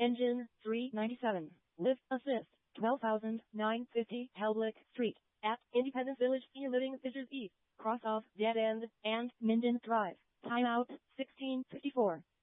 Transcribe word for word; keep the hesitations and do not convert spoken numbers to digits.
Engine three ninety-seven. Lift assist twelve thousand nine hundred fifty Helblick Street at Independence Village, Senior Living, Fishers East, cross off Dead End and Minden Drive. Timeout sixteen fifty-four.